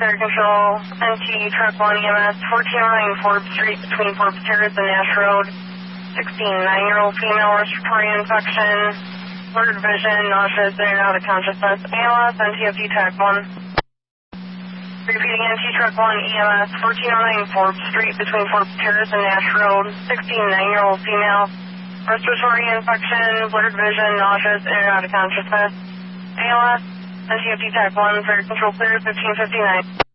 Clear control, NT Truck 1 EMS, 1409 Forbes Street between Forbes Terrace and Nash Road. 9-year-old female, respiratory infection, blurred vision, nauseous, in and out of consciousness. ALS, NTFD Tech 1. Repeating, NT Truck 1 EMS, 1409 Forbes Street between Forbes Terrace and Nash Road. 9-year-old female, respiratory infection, blurred vision, nauseous, in and out of consciousness. ALS, NTFD Tech 1, Clear control clear, 1559.